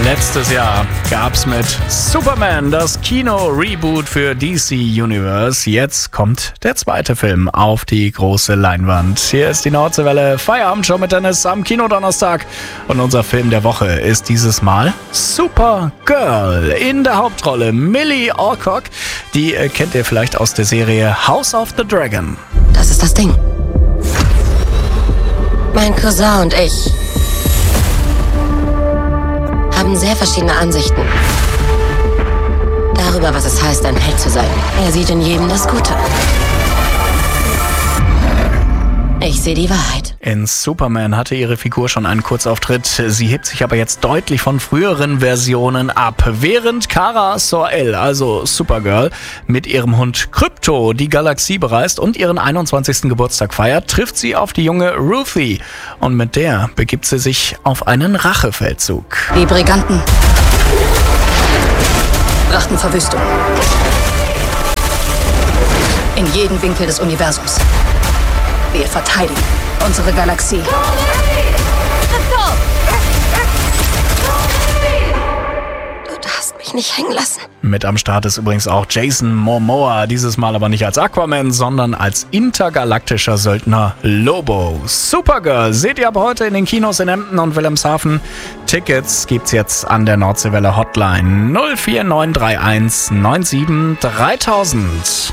Letztes Jahr gab's mit Superman das Kino-Reboot für DC Universe. Jetzt kommt der zweite Film auf die große Leinwand. Hier ist die Nordseewelle Feierabendshow mit Dennis am Kinodonnerstag. Und unser Film der Woche ist dieses Mal Supergirl. In der Hauptrolle Millie Alcock. Die kennt ihr vielleicht aus der Serie House of the Dragon. Das ist das Ding. Mein Cousin und ich haben sehr verschiedene Ansichten darüber, was es heißt, ein Held zu sein. Er sieht in jedem das Gute. Ich sehe die Wahrheit. In Superman hatte ihre Figur schon einen Kurzauftritt. Sie hebt sich aber jetzt deutlich von früheren Versionen ab. Während Kara Zor-El, also Supergirl, mit ihrem Hund Krypto die Galaxie bereist und ihren 21. Geburtstag feiert, trifft sie auf die junge Ruthie. Und mit der begibt sie sich auf einen Rachefeldzug. Die Briganten brachten Verwüstung in jeden Winkel des Universums. Wir verteidigen unsere Galaxie. Du darfst mich nicht hängen lassen. Mit am Start ist übrigens auch Jason Momoa, dieses Mal aber nicht als Aquaman, sondern als intergalaktischer Söldner Lobo. Supergirl seht ihr ab heute in den Kinos in Emden und Wilhelmshaven. Tickets gibt's jetzt an der Nordseewelle Hotline 04931 97 3000.